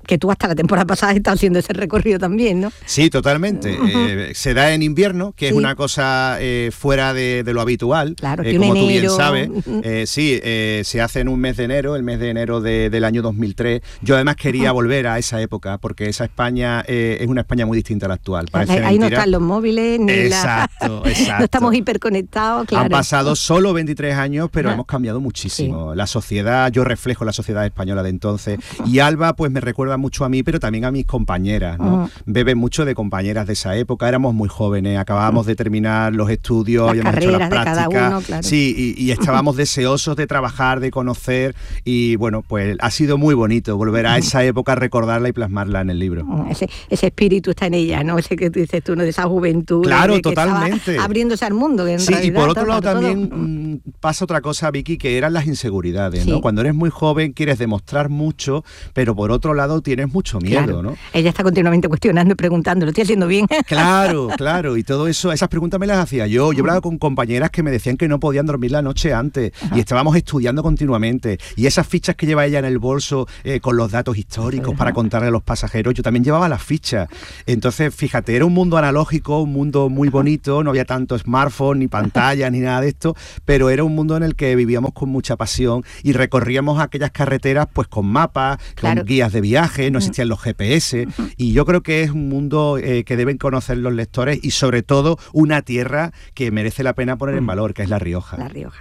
que tú hasta la temporada pasada has estado haciendo ese recorrido también, ¿no? Sí, totalmente. Uh-huh. eh, se da en invierno, que sí. es una cosa eh, fuera de, de lo habitual, claro, eh, que como enero... tú bien sabes. Eh, sí, eh, se hace en un mes de enero, el mes de enero de, del año dos mil tres. Yo además quería uh-huh. volver a esa época, porque esa España eh, es una España muy distinta a la actual. Ahí mentira. No están los móviles, ni exacto, la... exacto. No estamos hiperconectados, claro. Han pasado solo veintitrés años, pero uh-huh. hemos cambiado muchísimo. Sí. La sociedad, yo reflejo la sociedad española de entonces. Uh-huh. Y Alba, pues me recuerda mucho a mí, pero también a mis compañeras, ¿no? Uh-huh. Bebe mucho de compañeras de esa época, éramos muy jóvenes, acabábamos uh-huh. de terminar los estudios, las habíamos hecho las prácticas, de cada uno, claro. sí, y, y estábamos deseosos de trabajar, de conocer, y bueno, pues ha sido muy bonito volver a esa época, recordarla y plasmarla en el libro. Uh-huh. Ese, ese espíritu está en ella, ¿no? Ese que tú dices tú, ¿no? De esa juventud. Claro, de que totalmente. Abriéndose al mundo. En sí, realidad, y por otro todo, lado todo, también todo. Mmm, pasa otra cosa, Vicky, que eran las inseguridades, sí. ¿no? Cuando eres muy joven quieres demostrar mucho, pero por otro lado tienes mucho miedo, claro. ¿no? Ella está continuamente cuestionando y preguntando, ¿lo estoy haciendo bien? Claro, claro, y todo eso, esas preguntas me las hacía yo. Yo hablaba con compañeras que me decían que no podían dormir la noche antes, ajá. y estábamos estudiando continuamente, y esas fichas que lleva ella en el bolso eh, con los datos históricos ajá. para contarle a los pasajeros, yo también llevaba las fichas. Entonces, fíjate, era un mundo analógico, un mundo muy bonito, no había tanto smartphone, ni pantalla, ni nada de esto, pero era un mundo en el que vivíamos con mucha pasión y recorríamos aquellas carreteras pues con mapas, claro. con guías de viaje, no existían los G P S, uh-huh. y yo creo que es un mundo eh, que deben conocer los lectores y sobre todo una tierra que merece la pena poner en valor, que es La Rioja. La Rioja.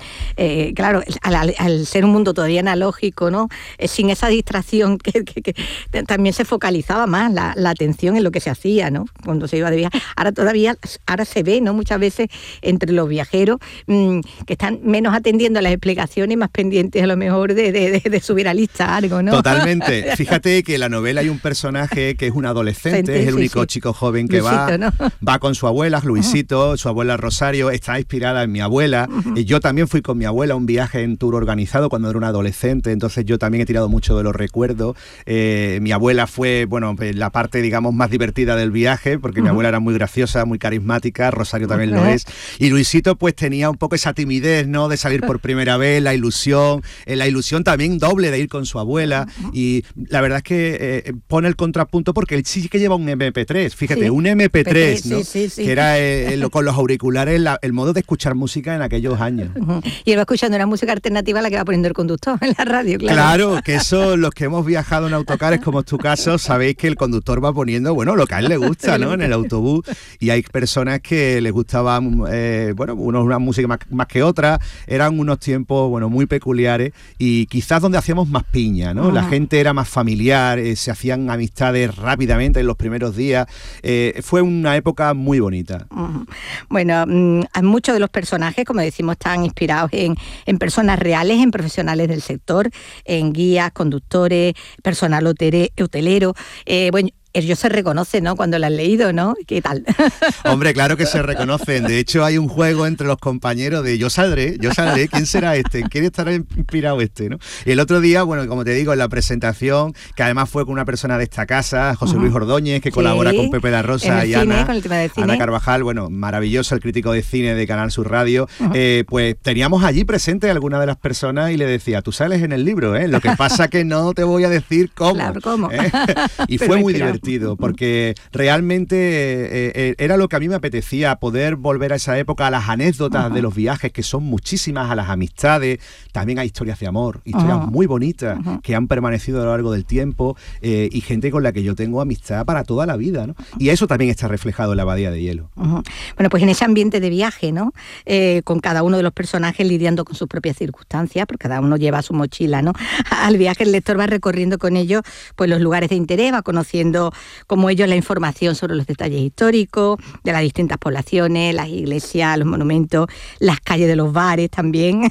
Eh, claro, al, al ser un mundo todavía analógico, ¿no? Eh, sin esa distracción que, que, que también se focalizaba más la, la atención en lo que se hacía, ¿no? Cuando se iba de viaje. Ahora todavía, ahora se ve, ¿no? Muchas veces entre los viajeros mmm, que están menos atendiendo a las explicaciones y más pendientes a lo mejor de, de, de, de subir a lista algo, ¿no? Totalmente. Fíjate que en la novela hay un personaje que es un adolescente, Sente, es el sí, único sí. chico joven que Luisito, va, ¿no? va con su abuela, Luisito, uh-huh. su abuela Rosario, está inspirada en mi abuela. Uh-huh. Yo también fui con mi abuela a un viaje en tour organizado cuando era un adolescente, entonces yo también he tirado mucho de los recuerdos. Eh, mi abuela fue, bueno, la parte, digamos, más divertida del viaje, porque uh-huh. mi abuela era muy graciosa, muy carismática, Rosario también uh-huh. lo es, y Luisito pues tenía un poco esa timidez, ¿no?, de salir por primera vez, la ilusión, eh, la ilusión también doble de ir con su abuela, uh-huh. y la verdad es que eh, pone el contrapunto porque él sí que lleva un eme pe tres, fíjate, sí. un eme pe tres, ¿no? Sí, sí, sí. que era eh, lo, con los auriculares la, el modo de escuchar música en aquellos años. Uh-huh. Y él va escuchando una música alternativa a la que va poniendo el conductor en la radio, claro. Claro, que eso, los que hemos viajado en autocares, como es tu caso, sabéis que el conductor va poniendo, bueno, lo que a él le gusta, ¿no?, en el autobús, y hay personas que les gustaba, eh, bueno, unos una música más, más que otra, eran unos tiempos, bueno, muy peculiares, y quizás donde hacíamos más piña, ¿no? Uh-huh. La gente era más familiar, eh, se hacían amistades rápidamente en los primeros días, eh, fue una época muy bonita. Uh-huh. Bueno, mmm, muchos de los personajes, como decimos, están inspirados en, en personas reales, en profesionales del sector, en guías, conductores, personal hotelero, hotelero eh, bueno, ellos se reconocen, ¿no?, cuando lo han leído, ¿no? ¿Qué tal? Hombre, claro que se reconocen. De hecho, hay un juego entre los compañeros de yo saldré, yo saldré, ¿quién será este? ¿Quién estará inspirado este, no? Y el otro día, bueno, como te digo, en la presentación, que además fue con una persona de esta casa, José uh-huh. Luis Ordóñez, que sí, colabora con Pepe La Rosa y cine, Ana, Ana Carvajal, bueno, maravilloso, el crítico de cine de Canal Sur Radio, uh-huh. eh, pues teníamos allí presente a alguna de las personas y le decía, tú sales en el libro, ¿eh? Lo que pasa que no te voy a decir cómo. Claro, ¿cómo? ¿eh? Y fue muy divertido. Porque realmente eh, eh, era lo que a mí me apetecía, poder volver a esa época, a las anécdotas uh-huh. de los viajes, que son muchísimas, a las amistades, también hay historias de amor, historias uh-huh. muy bonitas uh-huh. que han permanecido a lo largo del tiempo, eh, y gente con la que yo tengo amistad para toda la vida, ¿no? Y eso también está reflejado en La Abadía de Hielo. Uh-huh. Bueno, pues en ese ambiente de viaje, ¿no? Eh, con cada uno de los personajes lidiando con sus propias circunstancias, porque cada uno lleva su mochila, ¿no? Al viaje el lector va recorriendo con ellos pues los lugares de interés, va conociendo como ellos la información sobre los detalles históricos de las distintas poblaciones, las iglesias, los monumentos, las calles de los bares también,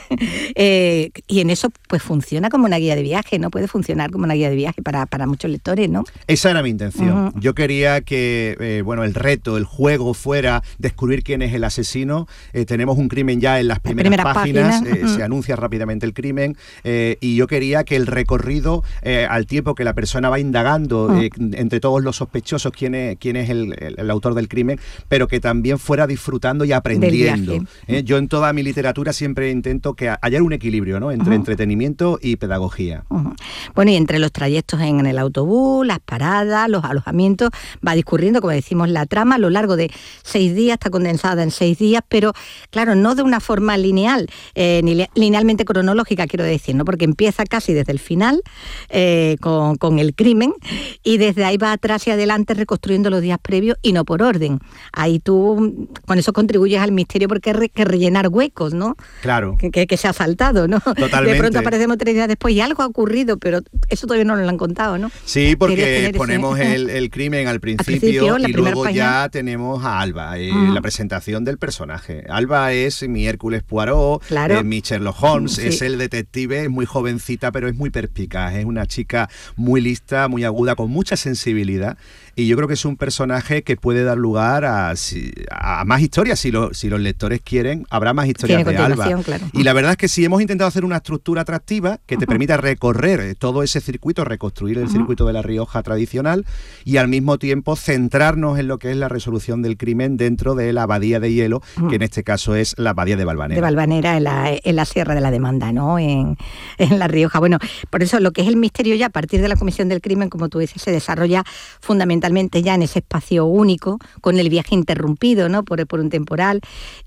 eh, y en eso pues funciona como una guía de viaje, ¿no? Puede funcionar como una guía de viaje para, para muchos lectores, ¿no? Esa era mi intención. Uh-huh. Yo quería que, eh, bueno, el reto, el juego fuera descubrir quién es el asesino. Eh, tenemos un crimen ya en las primeras, las primeras páginas, páginas. Eh, uh-huh. se anuncia rápidamente el crimen, eh, y yo quería que el recorrido, eh, al tiempo que la persona va indagando uh-huh. eh, entre todos los sospechosos quién es, quién es el, el, el autor del crimen, pero que también fuera disfrutando y aprendiendo. ¿eh? Yo en toda mi literatura siempre intento que haya un equilibrio, ¿no? Entre uh-huh. entretenimiento y pedagogía. Uh-huh. Bueno, y entre los trayectos en el autobús, las paradas, los alojamientos, va discurriendo, como decimos, la trama a lo largo de seis días, está condensada en seis días, pero claro, no de una forma lineal, eh, ni linealmente cronológica, quiero decir, ¿no? Porque empieza casi desde el final eh, con, con el crimen y desde ahí va atrás y adelante reconstruyendo los días previos y no por orden. Ahí tú con eso contribuyes al misterio porque hay que rellenar huecos, ¿no? Claro. Que, que, que se ha saltado, ¿no? Totalmente. De pronto aparecemos tres días después y algo ha ocurrido, pero eso todavía no nos lo han contado, ¿no? Sí, porque ponemos ese... el, el crimen al principio, al principio y luego página. Ya tenemos a Alba, eh, uh-huh. la presentación del personaje. Alba es mi Hércules Poirot, claro. eh, mi Sherlock Holmes, sí. es el detective, es muy jovencita, pero es muy perspicaz, es una chica muy lista, muy aguda, con mucha sensibilidad, y yo creo que es un personaje que puede dar lugar a, a más historias, si, lo, si los lectores quieren, habrá más historias de Alba. Claro. Y la verdad es que sí, hemos intentado hacer una estructura atractiva que te uh-huh. permita recorrer todo ese circuito, reconstruir el uh-huh. circuito de La Rioja tradicional, y al mismo tiempo centrarnos en lo que es la resolución del crimen dentro de la Abadía de Hielo, uh-huh. que en este caso es la Abadía de Valvanera. De Valvanera, en la, en la Sierra de la Demanda, ¿no? En, en La Rioja. Bueno, por eso lo que es el misterio ya a partir de la comisión del crimen, como tú dices, se desarrolla fundamentalmente ya en ese espacio único, con el viaje interrumpido, ¿no? Por, por un temporal,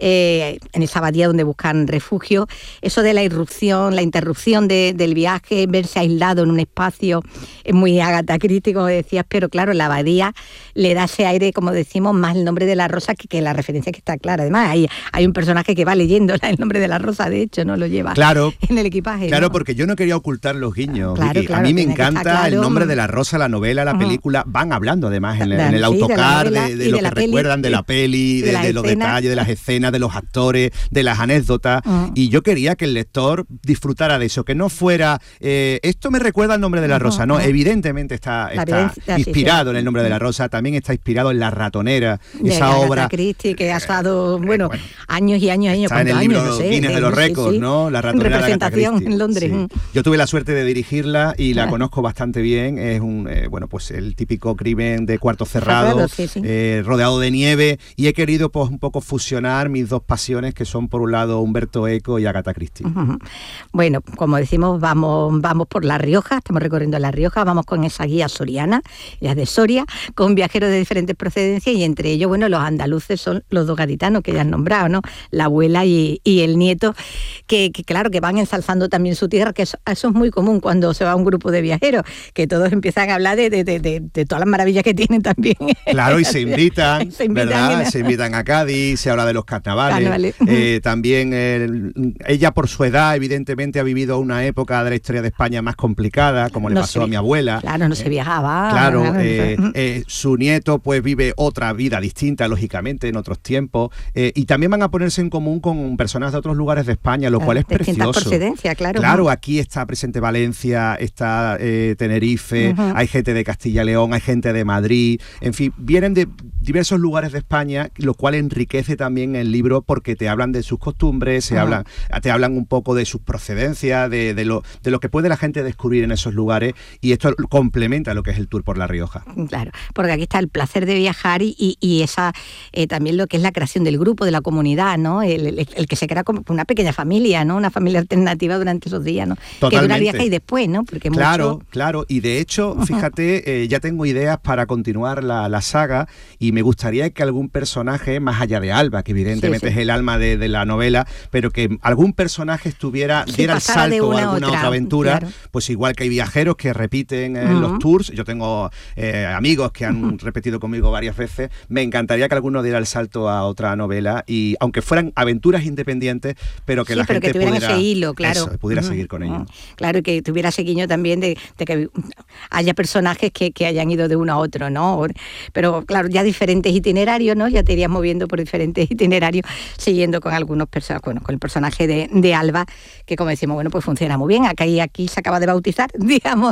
eh, en esa abadía donde buscan refugio. Eso de la irrupción, la interrupción de, del viaje, verse aislado en un espacio, es muy Agatha Christie, como decías, pero claro, la abadía le da ese aire, como decimos, más el nombre de la rosa que, que la referencia que está clara. Además, hay, hay un personaje que va leyendo el nombre de la rosa, de hecho, ¿no? Lo lleva claro, en el equipaje. Claro, ¿no? Porque yo no quería ocultar los guiños, claro, claro, a mí me encanta claro. el nombre de la rosa, la novela, la uh-huh. película, van hablando además en, en el autocar de, de, de lo que peli, recuerdan de la peli, de, de, de los detalles, de las escenas, de los actores, de las anécdotas, uh-huh. y yo quería que el lector disfrutara de eso, que no fuera, eh, esto me recuerda al nombre de la uh-huh. rosa, no, uh-huh. evidentemente está, está inspirado sí, sí. en el nombre de la rosa, también está inspirado en La Ratonera, de esa obra. Christie, que ha estado, bueno, bueno, años y años y años. Está en el años, libro no sé, Guinness de los récords, sí, sí. ¿no? La Ratonera en representación de en Londres. Sí. Yo tuve la suerte de dirigirla y la ah. conozco bastante bien, es un, eh, bueno, pues el típico crimen de cuarto cerrado, cerrado sí, sí. Eh, rodeado de nieve, y he querido pues un poco fusionar mis dos pasiones, que son por un lado Humberto Eco y Agatha Christie. Uh-huh. Bueno, como decimos, vamos, vamos por La Rioja, estamos recorriendo La Rioja, vamos con esa guía soriana, ya de Soria, con viajeros de diferentes procedencias, y entre ellos, bueno, los andaluces son los dos gaditanos que ya han nombrado, ¿no? La abuela y, y el nieto, que, que claro, que van ensalzando también su tierra, que eso, eso es muy común cuando se va un grupo de viajeros, que todos empiezan a hablar de, de, de, de, de todas las maravillas que tienen también. Claro, y se invitan, se invitan ¿verdad? En... Se invitan a Cádiz, se habla de los carnavales. Carnavales. Eh, también eh, ella, por su edad, evidentemente ha vivido una época de la historia de España más complicada, como le no pasó se, a mi abuela. Claro, no eh, se viajaba. Claro, claro eh, eh, su nieto pues vive otra vida distinta, lógicamente, en otros tiempos. Eh, y también van a ponerse en común con personas de otros lugares de España, lo cual es precioso. Procedencia, claro. Claro, aquí está presente Valencia, está eh, Tenerife, uh-huh. hay gente de Castilla y León, hay gente de Madrid, en fin, vienen de diversos lugares de España, lo cual enriquece también el libro porque te hablan de sus costumbres, se uh-huh. hablan, te hablan un poco de sus procedencias, de, de, lo, de lo que puede la gente descubrir en esos lugares, y esto complementa lo que es el tour por La Rioja. Claro, porque aquí está el placer de viajar y, y, y esa eh, también lo que es la creación del grupo, de la comunidad, ¿no? El, el, el que se crea como una pequeña familia, ¿no? Una familia alternativa durante esos días, ¿no? Totalmente. Que dura el viaje y después, ¿no? Porque claro, mucho... claro, y de hecho, fíjate, eh, ya tengo ideas para continuar la, la saga, y me gustaría que algún personaje, más allá de Alba, que evidentemente sí, sí. es el alma de, de la novela, pero que algún personaje estuviera, sí, diera el salto a alguna otra, otra aventura, claro. Pues igual que hay viajeros que repiten en uh-huh. los tours, yo tengo eh, amigos que han uh-huh. repetido conmigo varias veces, me encantaría que alguno diera el salto a otra novela, y aunque fueran aventuras independientes, pero que sí, la pero gente que tuvieran pudiera, ese hilo, claro. Eso, pudiera uh-huh. seguir con ello. Uh-huh. Claro, que tuviera ese guiño también de, de que haya personajes que, que hayan ido de uno a otro, ¿no? Pero claro, ya diferentes itinerarios, ¿no? Ya te irías moviendo por diferentes itinerarios, siguiendo con algunos personajes, bueno, con el personaje de, de Alba, que como decimos, bueno, pues funciona muy bien. Aquí, aquí se acaba de bautizar, digamos,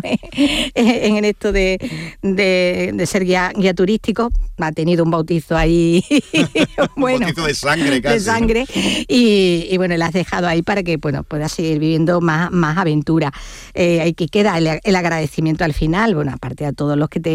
en esto de, de, de ser guía, guía turístico. Ha tenido un bautizo ahí, bueno, un bautizo de sangre casi. De sangre, y, y bueno, la has dejado ahí para que, bueno, puedas seguir viviendo más, más aventura. Eh, ahí que queda el, el agradecimiento al final, bueno, aparte a todos los que te, te inspiran,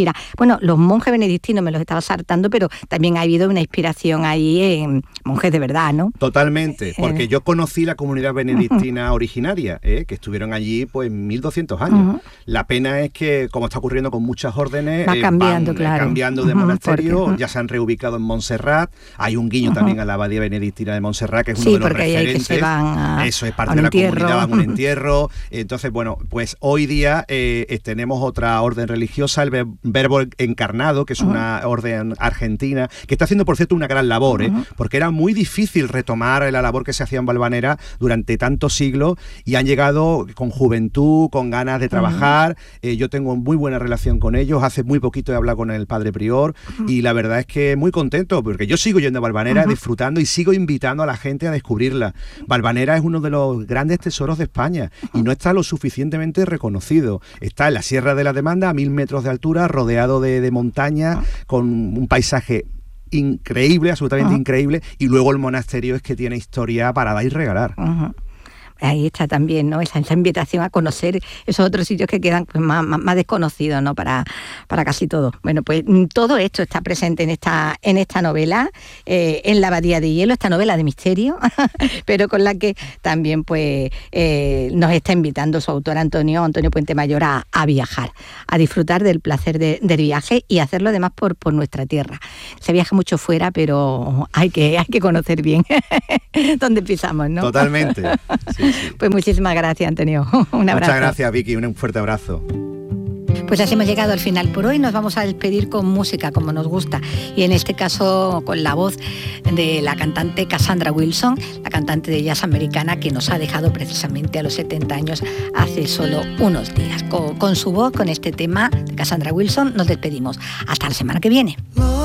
inspira. Bueno, los monjes benedictinos me los estaba saltando, pero también ha habido una inspiración ahí en monjes de verdad, ¿no? Totalmente, porque eh. yo conocí la comunidad benedictina uh-huh. originaria, ¿eh? que estuvieron allí pues mil doscientos años. Uh-huh. La pena es que, como está ocurriendo con muchas órdenes, va cambiando, eh, van claro. cambiando de uh-huh, monasterio, porque, uh-huh. ya se han reubicado en Montserrat, hay un guiño uh-huh. también a la abadía benedictina de Montserrat, que es uno sí, de los porque referentes. Hay que se van a, Eso es parte de la entierro. comunidad, van a un entierro. Entonces, bueno, pues hoy día eh, tenemos otra orden religiosa, el Verbo Encarnado, que es uh-huh. una orden argentina, que está haciendo, por cierto, una gran labor, uh-huh. ¿eh? porque era muy difícil retomar la labor que se hacía en Valvanera durante tantos siglos, y han llegado con juventud, con ganas de trabajar. Uh-huh. Eh, yo tengo muy buena relación con ellos, hace muy poquito he hablado con el padre prior, uh-huh. y la verdad es que muy contento, porque yo sigo yendo a Valvanera, uh-huh. disfrutando, y sigo invitando a la gente a descubrirla. Valvanera es uno de los grandes tesoros de España, uh-huh. y no está lo suficientemente reconocido. Está en la Sierra de la Demanda, a mil metros de altura, rodeado de, de montañas, uh-huh. con un paisaje increíble, absolutamente uh-huh. increíble, y luego el monasterio es que tiene historia para dar y regalar. Uh-huh. Ahí está también, ¿no? Esa, esa invitación a conocer esos otros sitios que quedan pues, más, más, más desconocidos, ¿no? Para, para casi todo. Bueno, pues todo esto está presente en esta, en esta novela, eh, en La Abadía de Hielo, esta novela de misterio, pero con la que también pues eh, nos está invitando su autor Antonio, Antonio Puente Mayor a, a viajar, a disfrutar del placer de, del viaje y hacerlo además por, por nuestra tierra. Se viaja mucho fuera, pero hay que, hay que conocer bien dónde pisamos, ¿no? Totalmente. Sí. Pues muchísimas gracias, Antonio. Un abrazo. Muchas gracias, Vicky. Un fuerte abrazo. Pues así hemos llegado al final por hoy. Nos vamos a despedir con música, como nos gusta. Y en este caso con la voz de la cantante Cassandra Wilson, la cantante de jazz americana que nos ha dejado precisamente a los setenta años hace solo unos días. Con, con su voz, con este tema de Cassandra Wilson, nos despedimos. Hasta la semana que viene.